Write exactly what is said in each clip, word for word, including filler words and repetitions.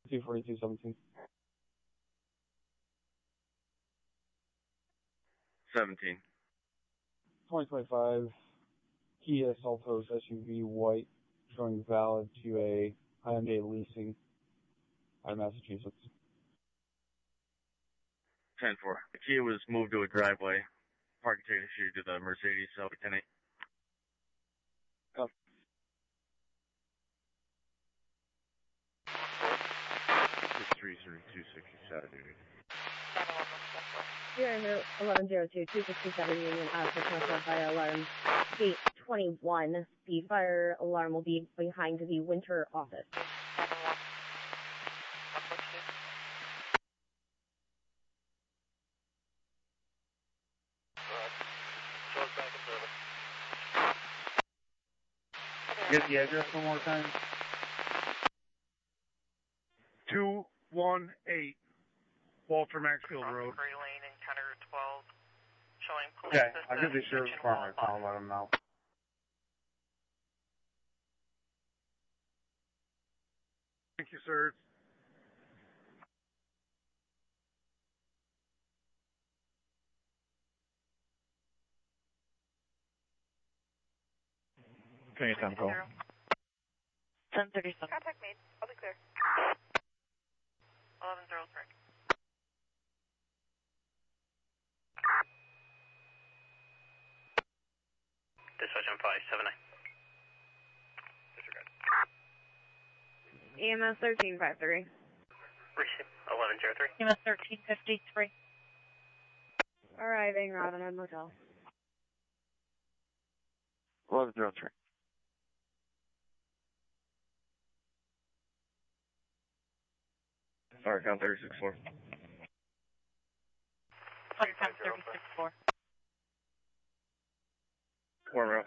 two forty-two seventeen. seventeen. twenty twenty-five Kia Seltos S U V white, showing valid to a Hyundai leasing out of Massachusetts. ten four. The Kia was moved to a driveway. Parking ticket issued to the Mercedes Selby ten eight. Oh. three three two sixty-seven. Zero eleven zero two two sixty-seven Union Ave, fire alarm gate twenty-one. The fire alarm will be behind the winter office. Get the address one more time. two one eight Walter Maxfield Road. Gray Lane, Encounter twelve, showing police Okay, system. I'll give the sheriff's department a call and let them know. Thank you, sir. Okay, time call. ten thirty-seven. Contact made. I'll be clear. eleven zero three. Dispatch on five seven nine. Disregard. E M S thirteen fifty-three. Receive eleven zero three. E M S thirteen fifty-three. Arriving Robin Hood Motel. eleven zero three. Sorry, count thirty-six four. Sorry, count thirty-six four. Warm up.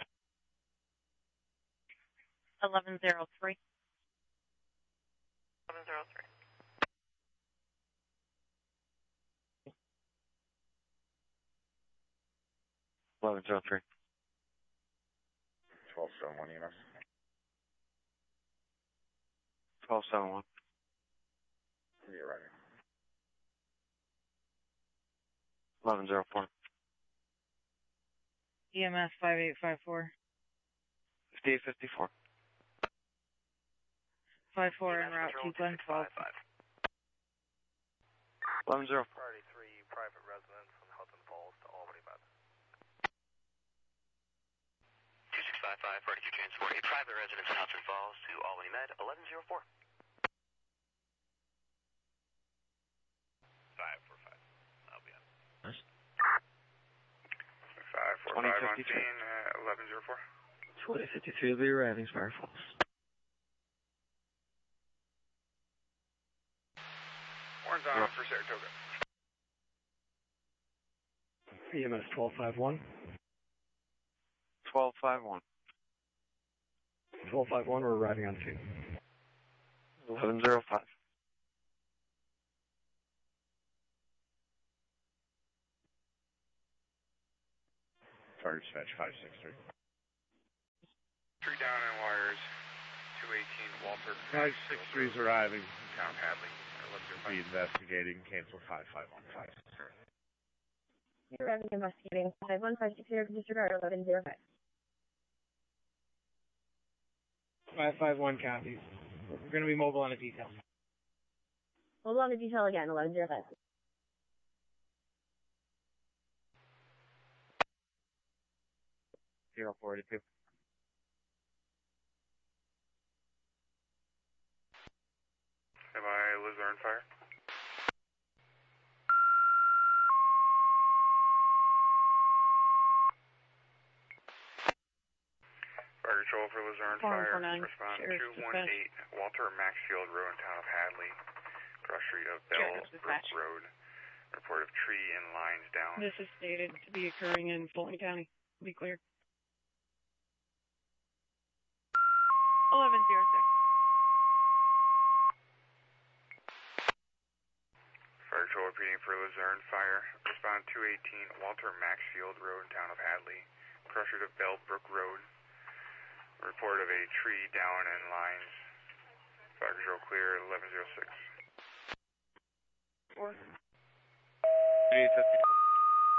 eleven zero three. eleven zero three. eleven zero three. twelve seven one E M S. twelve seven one. You're right. eleven zero four. E M S five eight five four. fifty-eight fifty-four. five four en route to Glen twelve. eleven zero four. Priority three, private residence from Hudson Falls to Albany, Med. two six five five, forty-two transport, a private residence in Hudson Falls to Albany Med, eleven zero four. five four five. I'll be on. Nice. five four five on scene, uh, eleven zero four. twenty fifty-three will be arriving, Spire Falls. Horns on for Saratoga. E M S twelve five one. twelve five one. twelve five one, we're arriving on scene. eleven zero five. Fire dispatch five six three. Three down and wires, two eighteen Walter. five six three is arriving. Town Hadley. Be investigating. Cancel five five one five. You're having investigating five one five six zero, disregard eleven zero five. five five one copies. We're going to be mobile on a detail. Hold on to detail again, eleven zero five. zero four eight two. Am I Luzerne Fire? Fire Control for Luzerne Fire. Respond two one eight Walter Maxfield Road in town of Hadley. Cross street of Bell Brook Road. Report of tree and lines down. This is stated to be occurring in Fulton County. Be clear. eleven zero six. Fire Control repeating for Luzerne Fire. Respond two eighteen Walter Maxfield Road in town of Hadley. Cross street of Bell Brook Road. Report of a tree down and lines. Fire Control clear eleven oh six.